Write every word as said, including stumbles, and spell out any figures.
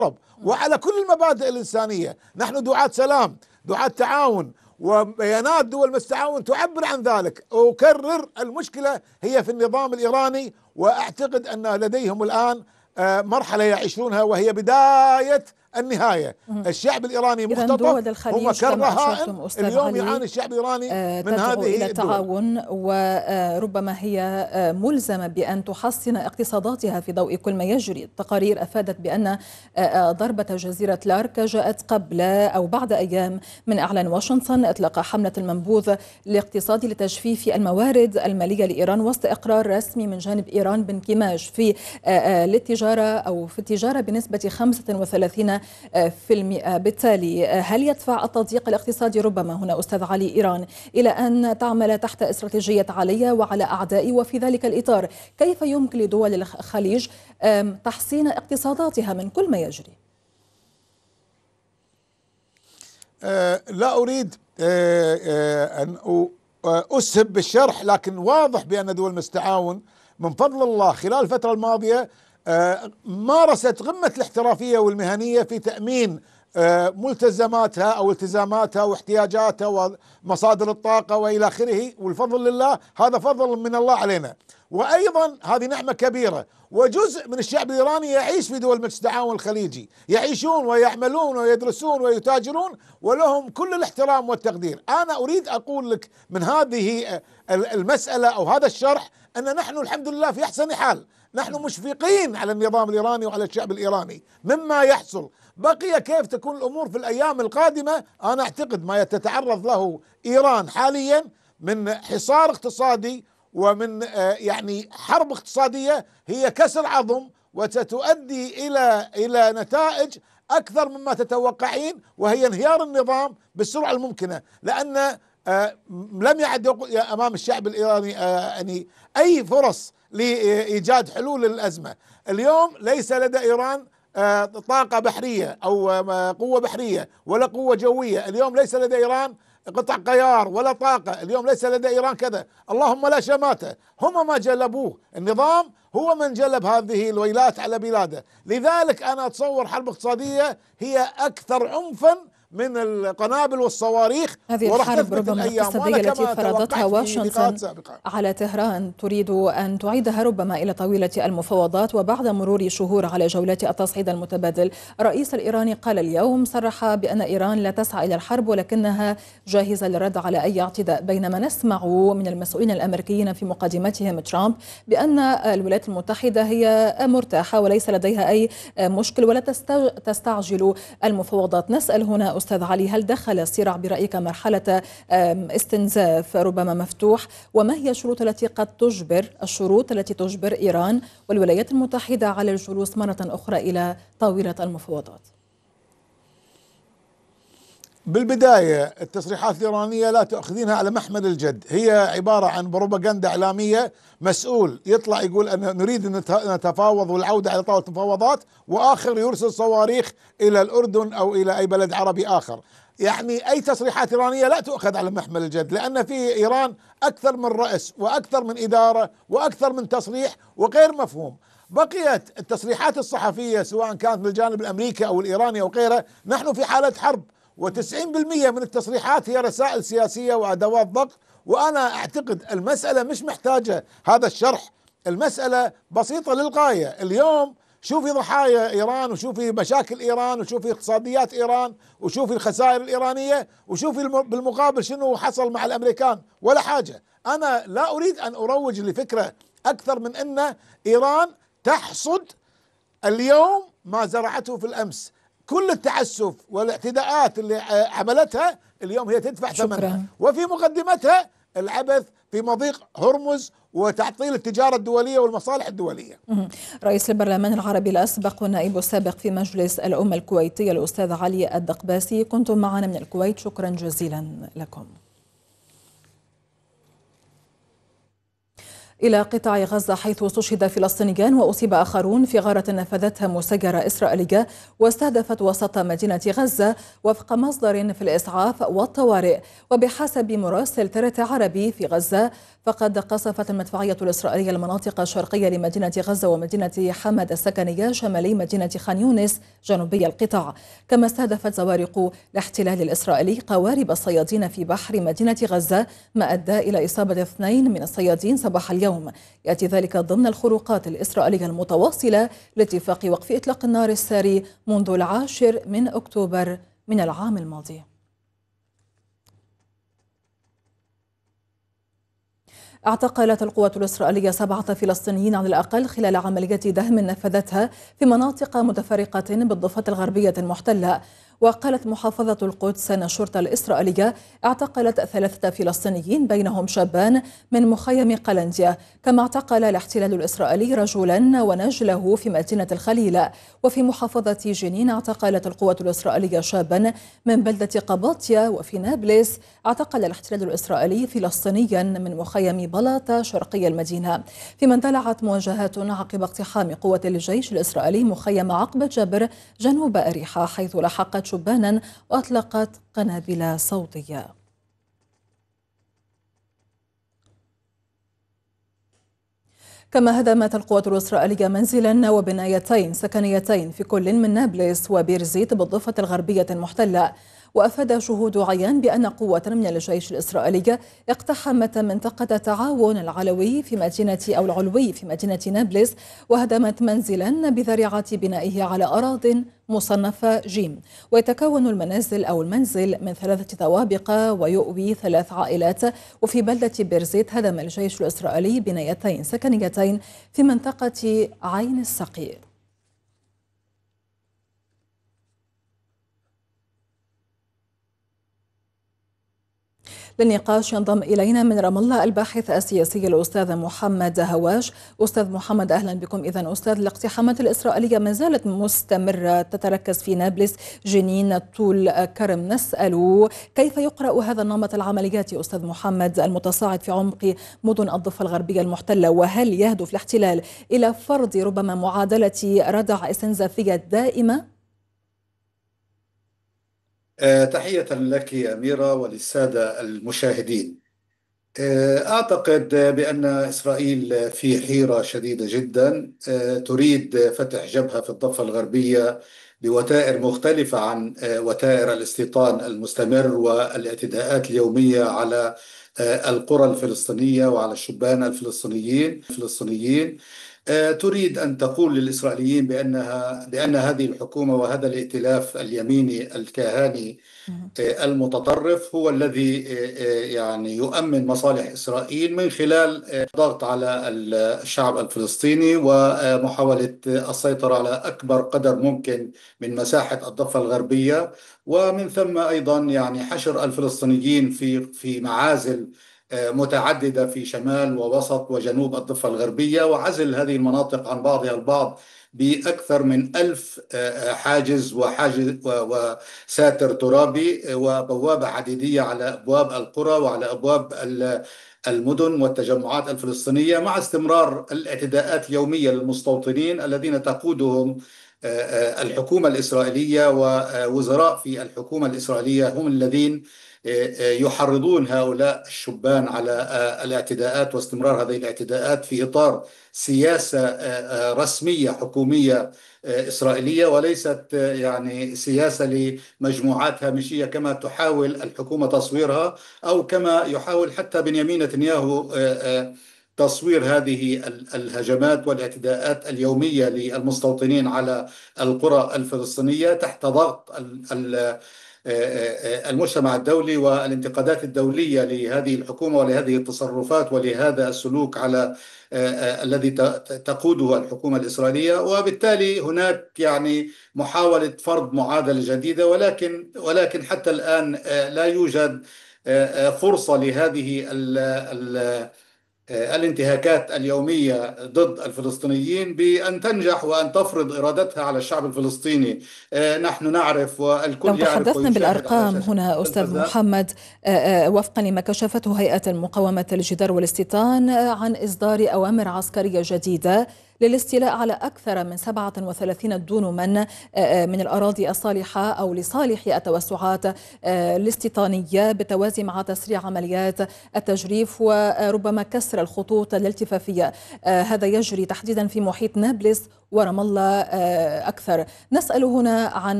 وعلى كل المبادئ الإنسانية. نحن دعاة سلام، دعاة تعاون، وبيانات دول المستعاون تعبر عن ذلك. أكرر، المشكلة هي في النظام الإيراني، وأعتقد أن لديهم الآن مرحلة يعيشونها وهي بداية النهاية. الشعب الإيراني مختطف، هم كالرهائن. اليوم يعاني الشعب الإيراني آه من هذه إلى الدول. تعاون، وربما هي ملزمة بأن تحسن اقتصاداتها في ضوء كل ما يجري. التقارير أفادت بأن ضربة جزيرة لارك جاءت قبل أو بعد أيام من إعلان واشنطن إطلاق حملة المنبوذ الاقتصادي لتجفيف الموارد المالية لإيران، وسط إقرار رسمي من جانب إيران بانكماش في التجارة أو في التجارة بنسبة خمسة وثلاثين بالمئة. بالتالي هل يدفع التضييق الاقتصادي ربما هنا أستاذ علي إيران إلى أن تعمل تحت استراتيجية عليا وعلى أعدائي؟ وفي ذلك الإطار كيف يمكن لدول الخليج تحسين اقتصاداتها من كل ما يجري؟ أه لا أريد أه أه أن أسهب بالشرح، لكن واضح بأن دول المستعاون من فضل الله خلال الفترة الماضية مارست قمة الاحترافية والمهنية في تأمين ملتزماتها أو التزاماتها واحتياجاتها ومصادر الطاقة وإلى آخره، والفضل لله، هذا فضل من الله علينا. وأيضا هذه نعمة كبيرة، وجزء من الشعب الإيراني يعيش في دول التعاون الخليجي، يعيشون ويعملون ويدرسون ويتاجرون، ولهم كل الاحترام والتقدير. أنا أريد أقول لك من هذه المسألة أو هذا الشرح أن نحن الحمد لله في أحسن حال. نحن مشفقين على النظام الإيراني وعلى الشعب الإيراني مما يحصل. بقي كيف تكون الأمور في الأيام القادمة. أنا أعتقد ما تتعرض له إيران حاليا من حصار اقتصادي ومن يعني حرب اقتصادية هي كسر عظم، وستؤدي إلى إلى نتائج أكثر مما تتوقعين، وهي انهيار النظام بالسرعة الممكنة، لأن لم يعد أمام الشعب الإيراني يعني أي فرص لإيجاد حلول للأزمة. اليوم ليس لدى إيران طاقة بحرية أو قوة بحرية ولا قوة جوية. اليوم ليس لدى إيران قطع غيار ولا طاقة. اليوم ليس لدى إيران كذا، اللهم لا شماتة. هم ما جلبوه، النظام هو من جلب هذه الويلات على بلاده. لذلك أنا أتصور حرب اقتصادية هي أكثر عنفا من القنابل والصواريخ. هذه الحرب ربما الاقتصادية التي فرضتها واشنطن على طهران تريد أن تعيدها ربما إلى طاولة المفاوضات. وبعد مرور شهور على جولات التصعيد المتبادل، الرئيس الإيراني قال اليوم، صرح بأن إيران لا تسعى إلى الحرب ولكنها جاهزة للرد على أي اعتداء، بينما نسمع من المسؤولين الأمريكيين في مقدمتهم ترامب بأن الولايات المتحدة هي مرتاحة وليس لديها أي مشكل ولا تستعجل المفاوضات. نسأل هنا أستاذ علي، هل دخل الصراع برأيك مرحلة استنزاف ربما مفتوح؟ وما هي الشروط التي قد تجبر الشروط التي تجبر إيران والولايات المتحدة على الجلوس مرة أخرى إلى طاولة المفاوضات؟ بالبداية التصريحات الإيرانية لا تأخذينها على محمل الجد، هي عبارة عن بروباغندا إعلامية. مسؤول يطلع يقول أن نريد أن نتفاوض والعودة على طاولة المفاوضات، وآخر يرسل صواريخ إلى الأردن أو إلى أي بلد عربي آخر. يعني أي تصريحات إيرانية لا تؤخذ على محمل الجد، لأن في إيران أكثر من رأس وأكثر من إدارة وأكثر من تصريح وغير مفهوم. بقيت التصريحات الصحفية سواء كانت من الجانب الأمريكي أو الإيراني أو غيره، نحن في حالة حرب، وتسعين بالمئة من التصريحات هي رسائل سياسية وأدوات ضغط. وأنا أعتقد المسألة مش محتاجة هذا الشرح، المسألة بسيطة للغاية. اليوم شوفي ضحايا إيران، وشوفي مشاكل إيران، وشوفي اقتصاديات إيران، وشوفي الخسائر الإيرانية، وشوفي بالمقابل شنو حصل مع الأمريكان، ولا حاجة. أنا لا أريد أن أروج لفكرة أكثر من أن إيران تحصد اليوم ما زرعته في الأمس. كل التعسف والاعتداءات اللي عملتها اليوم هي تدفع ثمنها، وفي مقدمتها العبث في مضيق هرمز وتعطيل التجارة الدولية والمصالح الدولية. رئيس البرلمان العربي الأسبق والنائب السابق في مجلس الأمة الكويتي الأستاذ علي الدقباسي، كنتم معنا من الكويت، شكرا جزيلا لكم. إلى قطاع غزة، حيث استشهد فلسطينيان وأصيب آخرون في غارة نفذتها مسيرة إسرائيلية واستهدفت وسط مدينة غزة، وفق مصدر في الإسعاف والطوارئ. وبحسب مراسل ترت عربي في غزة، فقد قصفت المدفعية الإسرائيلية المناطق الشرقية لمدينة غزة ومدينة حمد السكنية شمالي مدينة خان يونس جنوبي القطاع. كما استهدفت زوارق الاحتلال الإسرائيلي قوارب الصيادين في بحر مدينة غزة، ما أدى إلى إصابة اثنين من الصيادين صباح اليوم. يأتي ذلك ضمن الخروقات الإسرائيلية المتواصلة لاتفاق وقف إطلاق النار الساري منذ العاشر من أكتوبر من العام الماضي. اعتقلت القوات الإسرائيلية سبعة فلسطينيين على الأقل خلال عملية دهم نفذتها في مناطق متفرقة بالضفة الغربية المحتلة. وقالت محافظة القدس أن الشرطة الإسرائيلية اعتقلت ثلاثة فلسطينيين بينهم شابان من مخيم قلنديا. كما اعتقل الاحتلال الإسرائيلي رجلا ونجله في مدينة الخليل. وفي محافظة جنين اعتقلت القوات الإسرائيلية شابا من بلدة قباطيا. وفي نابلس اعتقل الاحتلال الإسرائيلي فلسطينيا من مخيم بلاطة شرقي المدينة. فيما اندلعت مواجهات عقب اقتحام قوة الجيش الإسرائيلي مخيم عقبة جبر جنوب أريحة، حيث لحقت شبانا وأطلقت قنابل صوتية. كما هدمت القوات الإسرائيلية منزلا وبنايتين سكنيتين في كل من نابلس وبيرزيت بالضفة الغربية المحتلة. وأفاد شهود عيان بأن قوة من الجيش الإسرائيلي اقتحمت منطقة تعاون العلوي في مدينة أو العلوي في مدينة نابلس، وهدمت منزلا بذريعة بنائه على أراضٍ مصنفة جيم. ويتكون المنازل أو المنزل من ثلاثة طوابق ويؤوي ثلاث عائلات. وفي بلدة بيرزيت هدم الجيش الإسرائيلي بنايتين سكنيتين في منطقة عين السقي. للنقاش ينضم إلينا من رام الله الباحث السياسي الأستاذ محمد هواش. أستاذ محمد، أهلا بكم. إذن أستاذ، الاقتحامات الإسرائيلية ما زالت مستمرة تتركز في نابلس، جنين، طول كرم. نسأل كيف يقرأ هذا النمط العمليات أستاذ محمد المتصاعد في عمق مدن الضفة الغربية المحتلة؟ وهل يهدف الاحتلال إلى فرض ربما معادلة ردع استنزافية دائمة؟ تحية لك أميرة وللسادة المشاهدين. أعتقد بأن إسرائيل في حيرة شديدة جدا، تريد فتح جبهة في الضفة الغربية بوتائر مختلفة عن وتائر الاستيطان المستمر والاعتداءات اليومية على القرى الفلسطينية وعلى الشبان الفلسطينيين الفلسطينيين تريد أن تقول للإسرائيليين بأنها بأن هذه الحكومة وهذا الائتلاف اليميني الكهاني المتطرف هو الذي يعني يؤمن مصالح إسرائيل من خلال الضغط على الشعب الفلسطيني ومحاولة السيطرة على أكبر قدر ممكن من مساحة الضفة الغربية، ومن ثم أيضا يعني حشر الفلسطينيين في في معازل متعددة في شمال ووسط وجنوب الضفة الغربية، وعزل هذه المناطق عن بعضها البعض بأكثر من ألف حاجز وحاجز وساتر ترابي وبوابة عديدية على أبواب القرى وعلى أبواب المدن والتجمعات الفلسطينية، مع استمرار الاعتداءات اليومية للمستوطنين الذين تقودهم الحكومة الإسرائيلية. ووزراء في الحكومة الإسرائيلية هم الذين يحرضون هؤلاء الشبان على الاعتداءات واستمرار هذه الاعتداءات في إطار سياسة رسمية حكومية إسرائيلية، وليست يعني سياسة لمجموعات هامشية كما تحاول الحكومة تصويرها، أو كما يحاول حتى بنيامين نتنياهو تصوير هذه الهجمات والاعتداءات اليومية للمستوطنين على القرى الفلسطينية تحت ضغط المجتمع الدولي والانتقادات الدولية لهذه الحكومة ولهذه التصرفات ولهذا السلوك على الذي تقوده الحكومة الإسرائيلية. وبالتالي هناك يعني محاولة فرض معادلة جديدة، ولكن ولكن حتى الآن لا يوجد فرصة لهذه ال ال الانتهاكات اليومية ضد الفلسطينيين بأن تنجح وأن تفرض إرادتها على الشعب الفلسطيني. نحن نعرف والكل لو يعرف تحدثنا ويشاهد بالأرقام هنا أستاذ محمد، وفقا لما كشفته هيئة المقاومة الجدار والاستيطان عن إصدار أوامر عسكرية جديدة للاستيلاء على أكثر من سبعة وثلاثين دونما من الأراضي الصالحة أو لصالح التوسعات الاستيطانية، بالتوازي مع تسريع عمليات التجريف وربما كسر الخطوط الالتفافية. هذا يجري تحديدا في محيط نابلس ورام الله أكثر. نسأل هنا عن